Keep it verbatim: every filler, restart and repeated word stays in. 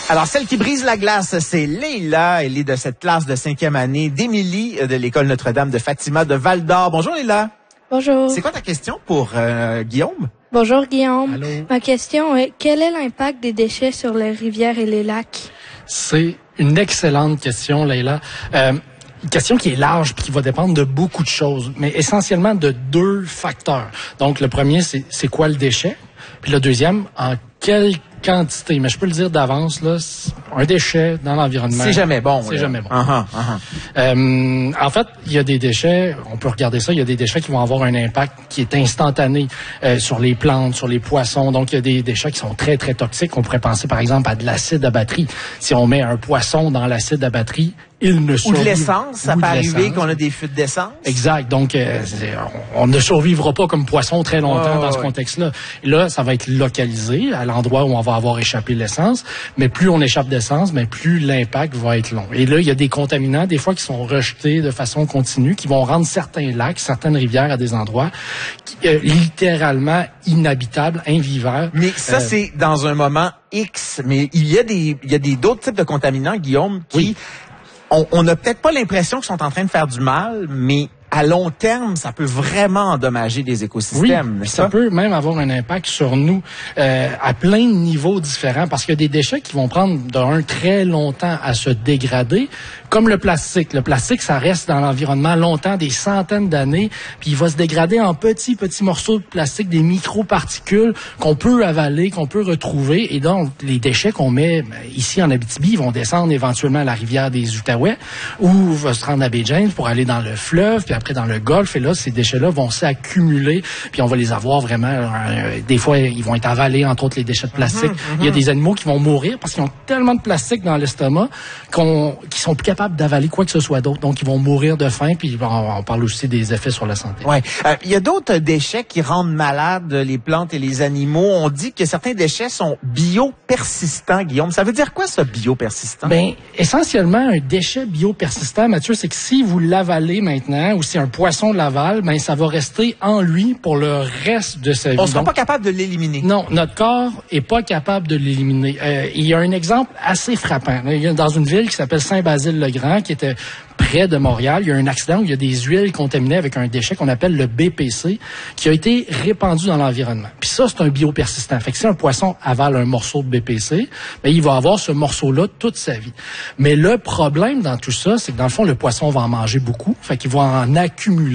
Alors, celle qui brise la glace, c'est Leila. Elle est de cette classe de cinquième année d'Émilie de l'École Notre-Dame de Fatima de Val-d'Or. Bonjour, Leila. Bonjour. C'est quoi ta question pour euh, Guillaume? Bonjour, Guillaume. Allô? Ma question est, quel est l'impact des déchets sur les rivières et les lacs? C'est une excellente question, Leila. Euh, Une question qui est large puis qui va dépendre de beaucoup de choses, mais essentiellement de deux facteurs. Donc, le premier, c'est c'est quoi le déchet? Puis le deuxième, en quelle quantité? Mais je peux le dire d'avance, là, un déchet dans l'environnement. C'est jamais bon. C'est là. jamais bon. Uh-huh, uh-huh. Euh, en fait, il y a des déchets, on peut regarder ça, il y a des déchets qui vont avoir un impact qui est instantané euh, sur les plantes, sur les poissons. Donc, il y a des déchets qui sont très, très toxiques. On pourrait penser, par exemple, à de l'acide à batterie. Si on met un poisson dans l'acide à batterie, il ne Ou survit. de l'essence, ça Ou peut de arriver l'essence. qu'on a des fuites d'essence. Exact. Donc, euh, on, on ne survivra pas comme poisson très longtemps oh, dans ce ouais. contexte-là. Et là, ça va être localisé à l'endroit où on va avoir échappé l'essence. Mais plus on échappe d'essence, mais plus l'impact va être long. Et là, il y a des contaminants, des fois, qui sont rejetés de façon continue, qui vont rendre certains lacs, certaines rivières à des endroits qui, euh, littéralement inhabitables, invivables. Mais ça, Euh, c'est dans un moment X. Mais il y a des, il y a des d'autres types de contaminants, Guillaume, qui, Oui. on, on n'a peut-être pas l'impression qu'ils sont en train de faire du mal, mais à long terme, ça peut vraiment endommager les Oui, écosystèmes. ça, ça peut même avoir un impact sur nous euh, à plein de niveaux différents parce qu'il y a des déchets qui vont prendre d'un très longtemps à se dégrader, comme le plastique. Le plastique, ça reste dans l'environnement longtemps, des centaines d'années, puis il va se dégrader en petits, petits morceaux de plastique, des microparticules qu'on peut avaler, qu'on peut retrouver. Et donc, les déchets qu'on met ici en Abitibi, ils vont descendre éventuellement à la rivière des Outaouais ou vont se rendre à Baie-James pour aller dans le fleuve, puis après dans le golfe. Et là, ces déchets-là vont s'accumuler, puis on va les avoir vraiment... Euh, des fois, ils vont être avalés, entre autres les déchets de plastique. Mm-hmm, mm-hmm. Il y a des animaux qui vont mourir parce qu'ils ont tellement de plastique dans l'estomac qu'on, qu'ils sont plus capables d'avaler quoi que ce soit d'autre. Donc, ils vont mourir de faim, puis on, on parle aussi des effets sur la santé. Ouais. Euh, il y a d'autres déchets qui rendent malades les plantes et les animaux. On dit que certains déchets sont biopersistants, Guillaume. Ça veut dire quoi, ça, biopersistant? Ben, essentiellement, un déchet biopersistant, Mathieu, c'est que si vous l'avalez maintenant, ou si un poisson l'avale, ben, ça va rester en lui pour le reste de sa vie. On ne sera Donc, pas capable de l'éliminer. non, notre corps est pas capable de l'éliminer. Euh, il y a un exemple assez frappant. Il y a dans une ville qui s'appelle Saint-Basile-le-Grand, qui était près de Montréal, il y a un accident où il y a des huiles contaminées avec un déchet qu'on appelle le B P C, qui a été répandu dans l'environnement. Puis ça, c'est un biopersistant. Fait que si un poisson avale un morceau de B P C, ben, il va avoir ce morceau-là toute sa vie. Mais le problème dans tout ça, c'est que dans le fond, le poisson va en manger beaucoup. Fait qu'il va en accumuler.